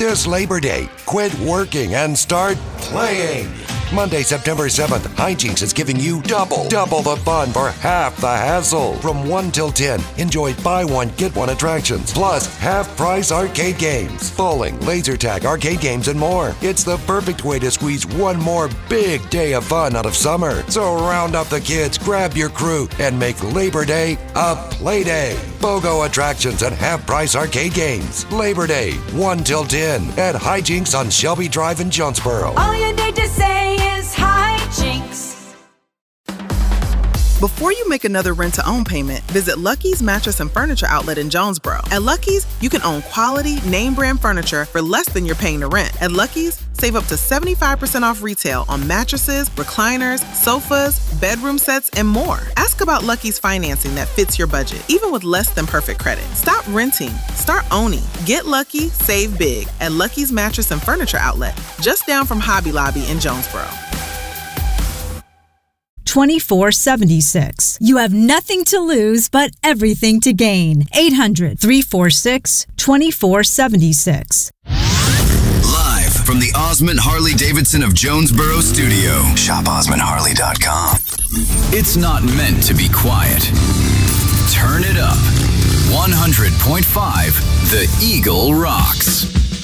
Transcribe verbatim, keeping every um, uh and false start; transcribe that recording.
This Labor Day, quit working and start playing. Monday, September seventh, Hijinks is giving you double, double the fun for half the hassle. From one till ten, enjoy buy one, get one attractions, plus half-price arcade games, bowling, laser tag, arcade games, and more. It's the perfect way to squeeze one more big day of fun out of summer. So round up the kids, grab your crew, and make Labor Day a play day. BOGO attractions and half-price arcade games. Labor Day, one till ten, at Hijinks on Shelby Drive in Jonesboro. All you need to say is Hijinks. Before you make another rent-to-own payment, visit Lucky's Mattress and Furniture Outlet in Jonesboro. At Lucky's, you can own quality, name-brand furniture for less than you're paying to rent. At Lucky's, save up to seventy-five percent off retail on mattresses, recliners, sofas, bedroom sets, and more. Ask about Lucky's financing that fits your budget, even with less than perfect credit. Stop renting. Start owning. Get lucky, save big at Lucky's Mattress and Furniture Outlet, just down from Hobby Lobby in Jonesboro. twenty-four seventy-six. You have nothing to lose but everything to gain. eight hundred, three four six, two four seven six. Live from the Osmond Harley-Davidson of Jonesboro studio. Shop Osmond Harley dot com. It's not meant to be quiet. Turn it up. one hundred point five The Eagle rocks.